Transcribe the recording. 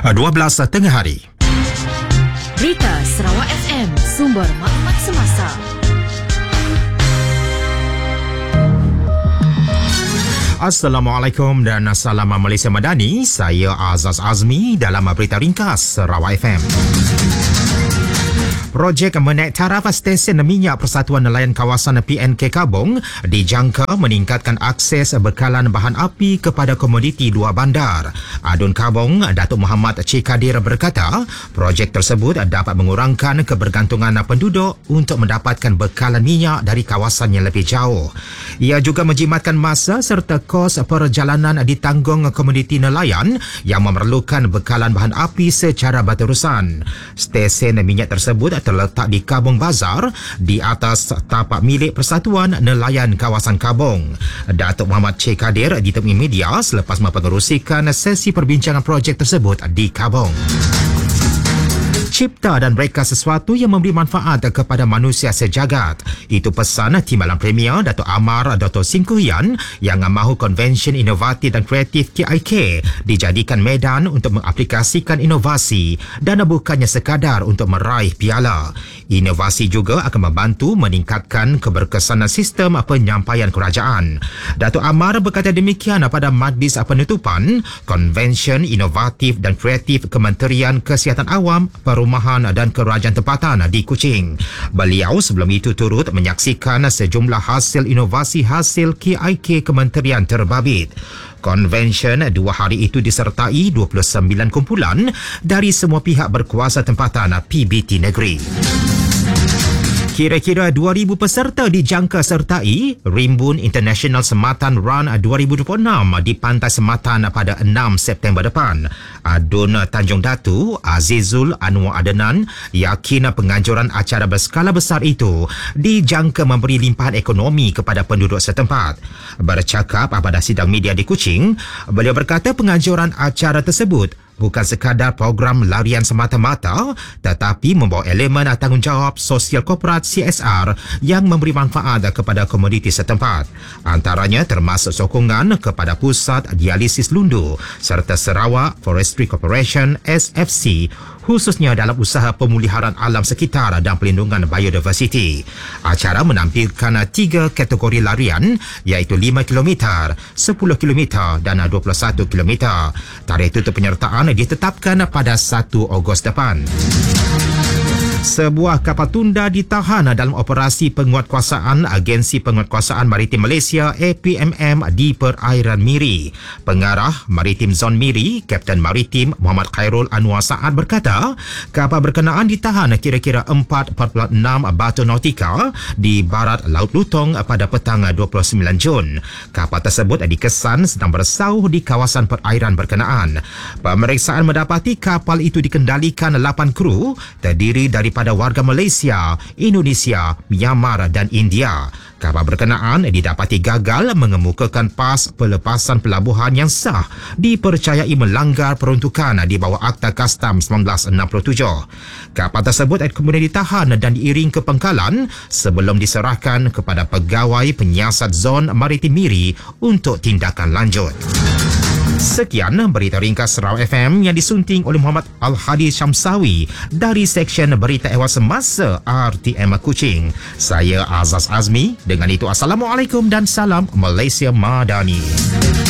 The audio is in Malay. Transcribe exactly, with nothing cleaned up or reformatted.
dua belas tengah hari. Berita Sarawak F M, sumber maklumat semasa. Assalamualaikum dan salam Malaysia Madani. Saya Azaz Azmi dalam berita ringkas Sarawak F M. Projek menaik taraf stesen minyak Persatuan Nelayan Kawasan P N K Kabong dijangka meningkatkan akses bekalan bahan api kepada komoditi luar bandar. Adun Kabong, Datuk Muhammad Cik Kadir berkata, projek tersebut dapat mengurangkan kebergantungan penduduk untuk mendapatkan bekalan minyak dari kawasan yang lebih jauh. Ia juga menjimatkan masa serta kos perjalanan ditanggung komoditi nelayan yang memerlukan bekalan bahan api secara berterusan. Stesen minyak tersebut terletak di Kabong Bazar di atas tapak milik Persatuan Nelayan Kawasan Kabong. Datuk Muhammad Cik Kadir ditemui media selepas mempengerusikan sesi perbincangan projek tersebut di Kabong. Cipta dan reka sesuatu yang memberi manfaat kepada manusia sejagat. Itu pesan Timbalan Premier Datuk Amar Dato' Singkuhian yang mahu konvensyen inovatif dan kreatif K I K dijadikan medan untuk mengaplikasikan inovasi dan bukannya sekadar untuk meraih piala. Inovasi juga akan membantu meningkatkan keberkesanan sistem penyampaian kerajaan. Datuk Amar berkata demikian pada majlis penutupan Konvensyen Inovatif dan Kreatif Kementerian Kesihatan Awam, Perumahan dan Kerajaan Tempatan di Kuching. Beliau sebelum itu turut menyaksikan sejumlah hasil inovasi hasil K I K Kementerian terbabit. Konvensyen dua hari itu disertai dua puluh sembilan kumpulan dari semua pihak berkuasa tempatan P B T negeri. Kira-kira dua ribu peserta dijangka sertai Rimbun International Sematan Run dua ribu dua puluh enam di Pantai Sematan pada enam September depan. Adun Tanjung Datu Azizul Anwar Adenan yakin penganjuran acara berskala besar itu dijangka memberi limpahan ekonomi kepada penduduk setempat. Bercakap pada sidang media di Kuching, beliau berkata penganjuran acara tersebut bukan sekadar program larian semata-mata tetapi membawa elemen tanggungjawab sosial korporat C S R yang memberi manfaat kepada komuniti setempat. Antaranya termasuk sokongan kepada Pusat Dialisis Lundu serta Sarawak Forestry Corporation S F C khususnya dalam usaha pemuliharaan alam sekitar dan pelindungan biodiversiti. Acara menampilkan tiga kategori larian iaitu lima kilometer, sepuluh kilometer dan dua puluh satu kilometer. Tarikh tutup penyertaan ditetapkan pada satu Ogos depan. Sebuah kapal tunda ditahan dalam operasi penguatkuasaan Agensi Penguatkuasaan Maritim Malaysia A P M M di perairan Miri. Pengarah Maritim Zon Miri, Kapten Maritim Muhammad Khairul Anwar Saad berkata, kapal berkenaan ditahan kira-kira empat puluh enam batu nautika di barat Laut Lutong pada petang dua puluh sembilan Jun. Kapal tersebut dikesan sedang bersauh di kawasan perairan berkenaan. Pemeriksaan mendapati kapal itu dikendalikan lapan kru terdiri dari pada warga Malaysia, Indonesia, Myanmar dan India. Kapal berkenaan didapati gagal mengemukakan pas pelepasan pelabuhan yang sah dipercayai melanggar peruntukan di bawah Akta Kastam seribu sembilan ratus enam puluh tujuh. Kapal tersebut kemudian ditahan dan diiring ke pangkalan sebelum diserahkan kepada pegawai penyiasat Zon Maritim Miri untuk tindakan lanjut. Sekian berita ringkas Sarawak F M yang disunting oleh Muhammad Al-Hadi Syamsawi dari Seksyen Berita Ehwal Semasa R T M Kuching. Saya Azaz Azmi. Dengan itu, Assalamualaikum dan salam Malaysia Madani.